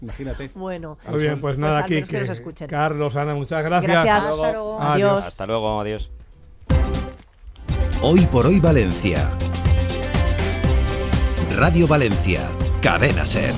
Imagínate. Bueno, Muy bien, pues nada, al aquí menos que nos escuchen. Carlos, Ana, muchas gracias. Gracias, hasta luego. Adiós. Hasta luego, adiós. Hoy por hoy Valencia. Radio Valencia, Cadena SER.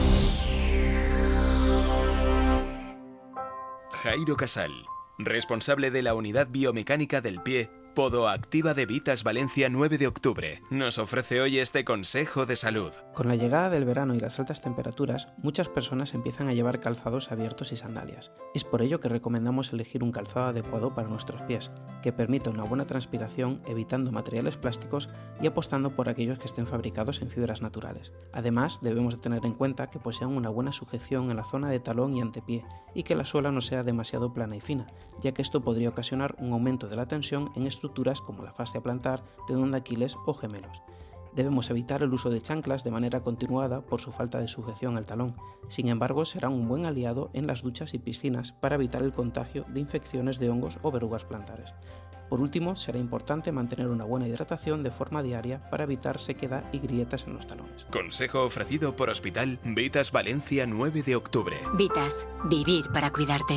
Jairo Casal, responsable de la unidad biomecánica del pie, Podoactiva de Vitas Valencia 9 de octubre, nos ofrece hoy este consejo de salud. Con la llegada del verano y las altas temperaturas, muchas personas empiezan a llevar calzados abiertos y sandalias. Es por ello que recomendamos elegir un calzado adecuado para nuestros pies, que permita una buena transpiración, evitando materiales plásticos y apostando por aquellos que estén fabricados en fibras naturales. Además, debemos de tener en cuenta que posean una buena sujeción en la zona de talón y antepié, y que la suela no sea demasiado plana y fina, ya que esto podría ocasionar un aumento de la tensión en estructuras como la fascia plantar, tendón de Aquiles o gemelos. Debemos evitar el uso de chanclas de manera continuada por su falta de sujeción al talón. Sin embargo, será un buen aliado en las duchas y piscinas para evitar el contagio de infecciones de hongos o verrugas plantares. Por último, será importante mantener una buena hidratación de forma diaria para evitar sequedad y grietas en los talones. Consejo ofrecido por Hospital Vitas Valencia 9 de octubre. Vitas, vivir para cuidarte.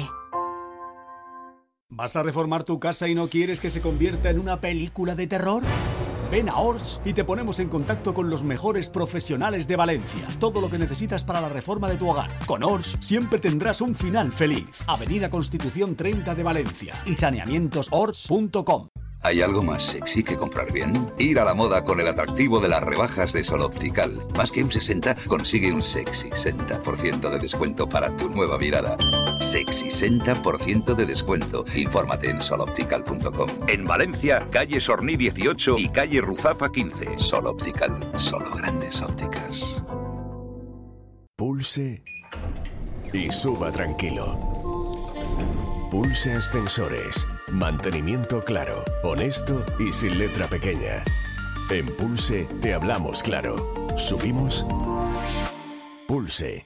¿Vas a reformar tu casa y no quieres que se convierta en una película de terror? Ven a Ors y te ponemos en contacto con los mejores profesionales de Valencia. Todo lo que necesitas para la reforma de tu hogar. Con Ors siempre tendrás un final feliz. Avenida Constitución 30 de Valencia y saneamientosors.com. ¿Hay algo más sexy que comprar bien? Ir a la moda con el atractivo de las rebajas de Sol Optical. Más que un 60, consigue un sexy 60% de descuento para tu nueva mirada. Sexy 60% de descuento. Infórmate en soloptical.com. En Valencia, calle Sorní 18 y calle Ruzafa 15. Sol Optical, solo grandes ópticas. Pulse y suba tranquilo. Pulse Ascensores. Mantenimiento claro, honesto y sin letra pequeña. En Pulse te hablamos claro. Subimos. Pulse.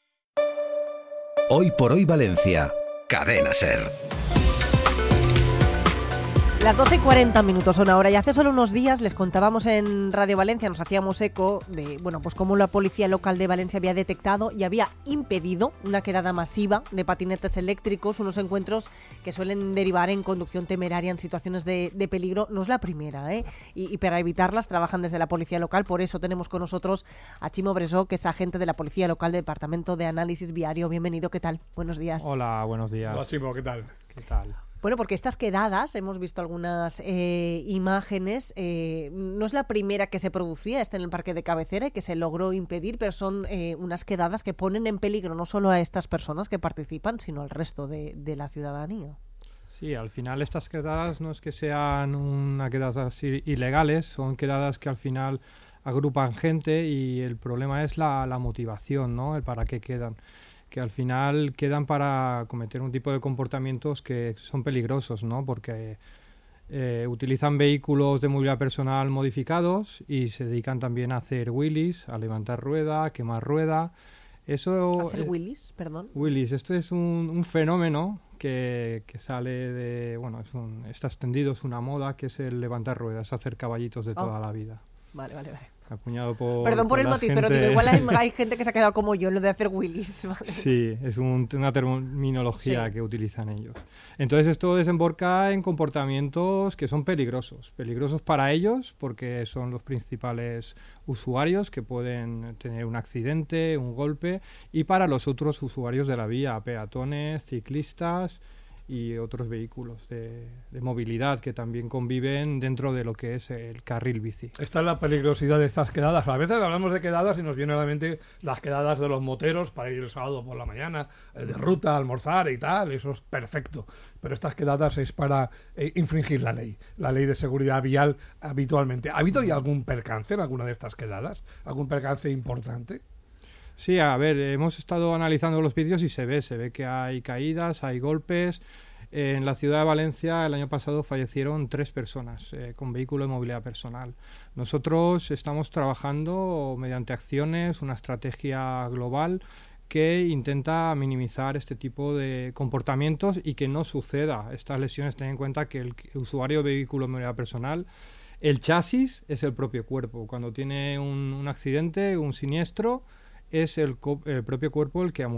Hoy por hoy Valencia, Cadena SER. Las 12:40 son ahora, y hace solo unos días les contábamos en Radio Valencia, nos hacíamos eco de, pues cómo la policía local de Valencia había detectado y había impedido una quedada masiva de patinetes eléctricos, unos encuentros que suelen derivar en conducción temeraria en situaciones de peligro. No es la primera, y para evitarlas trabajan desde la policía local. Por eso tenemos con nosotros a Chimo Bresó, que es agente de la policía local del Departamento de Análisis Viario. Bienvenido, ¿qué tal? Buenos días. Hola, buenos días. Hola, Chimo, ¿qué tal? ¿Qué tal? Bueno, porque estas quedadas, hemos visto algunas imágenes, no es la primera que se producía, en el parque de cabecera y que se logró impedir, pero son unas quedadas que ponen en peligro no solo a estas personas que participan, sino al resto de la ciudadanía. Sí, al final estas quedadas no es que sean unas quedadas ilegales, son quedadas que al final agrupan gente y el problema es la motivación, ¿no? El para qué quedan. Que al final quedan para cometer un tipo de comportamientos que son peligrosos, ¿no? Porque utilizan vehículos de movilidad personal modificados y se dedican también a hacer wheelies, a levantar rueda, a quemar rueda. Eso, ¿Hacer wheelies? Perdón. Wheelies, esto es un fenómeno que sale de... está extendido, es una moda, que es el levantar ruedas, hacer caballitos de toda la vida. Vale. Acuñado por... Perdón por el matiz, pero digo, igual hay gente que se ha quedado como yo en lo de hacer wheelies. ¿Vale? Sí, es una terminología que utilizan ellos. Entonces esto desemboca en comportamientos que son peligrosos. Peligrosos para ellos porque son los principales usuarios que pueden tener un accidente, un golpe, y para los otros usuarios de la vía, peatones, ciclistas y otros vehículos de movilidad que también conviven dentro de lo que es el carril bici. Esta es la peligrosidad de estas quedadas. A veces hablamos de quedadas y nos viene a la mente las quedadas de los moteros para ir el sábado por la mañana, de ruta, almorzar y tal, eso es perfecto. Pero estas quedadas es para infringir la ley de seguridad vial habitualmente. ¿Ha habido ya algún percance en alguna de estas quedadas? ¿Algún percance importante? Sí, a ver, hemos estado analizando los vídeos y se ve que hay caídas, hay golpes. En la ciudad de Valencia el año pasado fallecieron 3 personas con vehículo de movilidad personal. Nosotros estamos trabajando mediante acciones, una estrategia global que intenta minimizar este tipo de comportamientos y que no suceda estas lesiones. Ten en cuenta que el usuario de vehículo de movilidad personal, el chasis es el propio cuerpo. Cuando tiene un accidente, un siniestro, es el propio cuerpo el que